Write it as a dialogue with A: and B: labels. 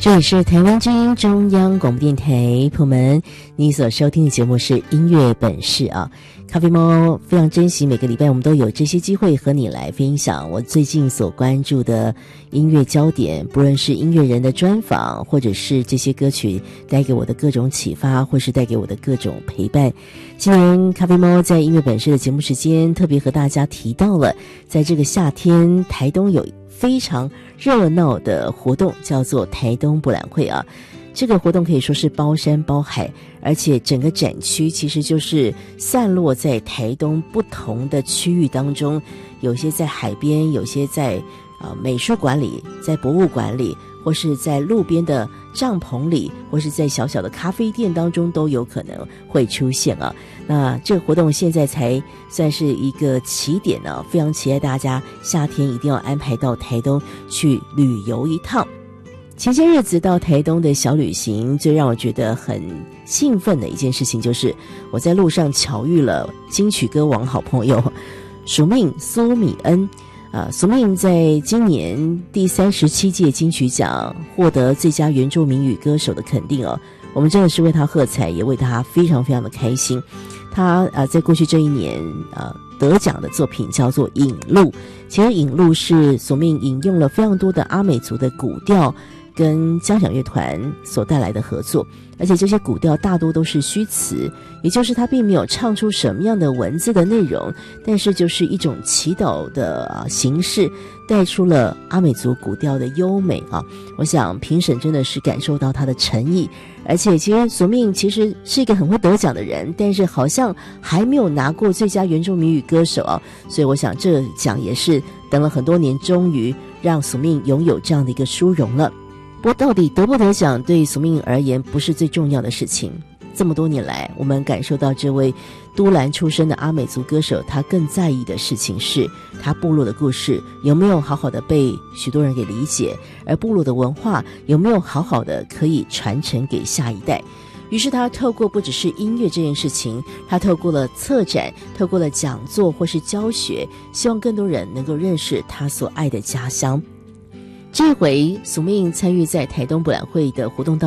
A: 这里是台湾之音中央广播电台，朋友们，你所收听的节目是音乐本事啊。咖啡猫非常珍惜每个礼拜我们都有这些机会和你来分享我最近所关注的音乐焦点，不论是音乐人的专访，或者是这些歌曲带给我的各种启发，或是带给我的各种陪伴。今年咖啡猫在音乐本事的节目时间特别和大家提到了，在这个夏天台东有非常热闹的活动，叫做台东博览会啊。这个活动可以说是包山包海，而且整个展区其实就是散落在台东不同的区域当中，有些在海边，有些在美术馆里，在博物馆里，或是在路边的帐篷里，或是在小小的咖啡店当中都有可能会出现啊。那这个活动现在才算是一个起点呢，非常期待大家夏天一定要安排到台东去旅游一趟。前些日子到台东的小旅行，最让我觉得很兴奋的一件事情，就是我在路上巧遇了金曲歌王好朋友署命苏米恩。苏命在今年第37届金曲奖获得最佳原住民语歌手的肯定哦，我们真的是为他喝彩，也为他非常非常的开心。他在过去这一年得奖的作品叫做《引路》，其实《引路》是苏命引用了非常多的阿美族的古调跟交响乐团所带来的合作，而且这些古调大多都是虚词，也就是他并没有唱出什么样的文字的内容，但是就是一种祈祷的形式，带出了阿美族古调的优美啊！我想评审真的是感受到他的诚意，而且其实苏命其实是一个很会得奖的人，但是好像还没有拿过最佳原住民语歌手啊，所以我想这奖也是等了很多年，终于让苏命拥有这样的一个殊荣了。不过到底得不得奖对苏命而言不是最重要的事情，这么多年来我们感受到这位都兰出身的阿美族歌手，他更在意的事情是他部落的故事有没有好好的被许多人给理解，而部落的文化有没有好好的可以传承给下一代。于是他透过不只是音乐这件事情，他透过了策展，透过了讲座或是教学，希望更多人能够认识他所爱的家乡。这回苏命参与在台东博览会的活动当中